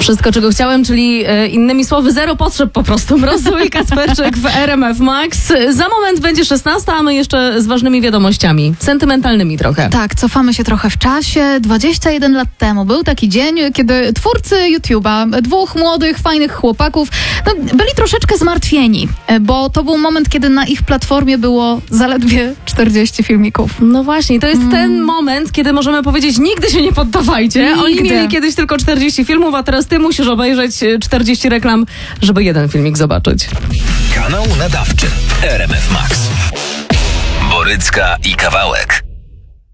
Wszystko, czego chciałem, czyli innymi słowy zero potrzeb po prostu. Mrozu i Kacperczyk w RMF Max. Za moment będzie 16, a my jeszcze z ważnymi wiadomościami. Sentymentalnymi trochę. Tak, cofamy się trochę w czasie. 21 lat temu był taki dzień, kiedy twórcy YouTube'a, dwóch młodych, fajnych chłopaków, byli troszeczkę zmartwieni, bo to był moment, kiedy na ich platformie było zaledwie 40 filmików. No właśnie, to jest ten moment, kiedy możemy powiedzieć, nigdy się nie poddawajcie. Oni mieli kiedyś tylko 40 filmów, a teraz ty musisz obejrzeć 40 reklam, żeby jeden filmik zobaczyć. Kanał nadawczy RMF Max. Borycka i Kawałek.